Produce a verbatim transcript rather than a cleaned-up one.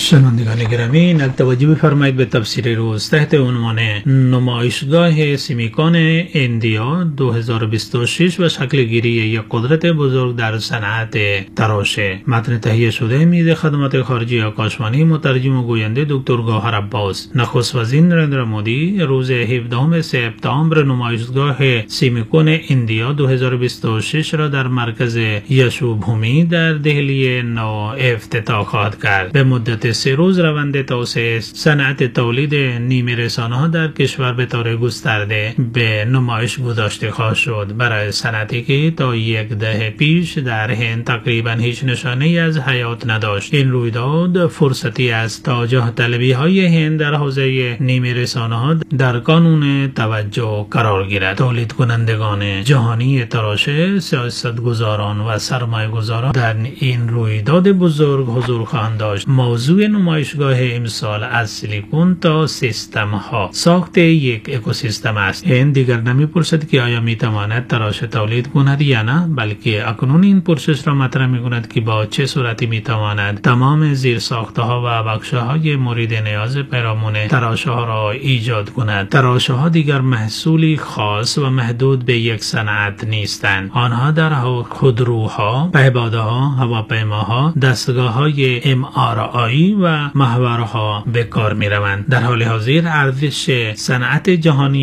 شنوندگان گرامی، توجه بفرمایید به تفسیر روز تحت عنوان نمایشگاه سیمیکون ایندیا دو هزار و بیست و شش و شکل گیری یک قدرت بزرگ در صنعت تراشه. متن تهیه شده میز خدمات خارجی آکاشوانی، مترجم و گوینده دکتر گوهر عباس. نخست وزیر نریندرا مودی روز هفدهم سپتامبر نمایشگاه سیمیکون ایندیا دو هزار و بیست و شش را در مرکز یشوبھومی در دهلی نو افتتاح خواهد کرد. به مدت سه روز روند توسعه صنعت تولید نیمه رسانه‌ها در کشور به طور گسترده به نمایش گذاشته خواهد شد. برای صنعتی که تا یک دهه پیش در هند تقریبا هیچ نشانه‌ای از حیات نداشت، این رویداد فرصتی است تا جاه طلبی های هند در حوزه نیمه رسانه‌ها در کانون توجه قرار گیرد. تولید کنندگان جهانی تراشه، سیاستگزاران و سرمایه‌گذاران در این رویداد بزرگ حضور خواهند داشت. موضوع نمایشگاه امسال از سیلیکون تا سیستم ها ساخت یک اکوسیستم است. این دیگر نمی‌پرسد که آیا میتواند تراشه تولید کند یا نه، بلکه اکنون این پرسش را مطرح می‌کند که با چه صورتی میتواند تمام زیر ساخته ها و بخش های مورد نیاز پیرامون تراشه ها را ایجاد کند. تراشه ها دیگر محصولی خاص و محدود به یک صنعت نیستند. آنها در خودروها، پهپادها، هواپیماها، دستگاه های ام آر آی و محورها به کار می روند. در حال حاضر ارزش صنعت جهانی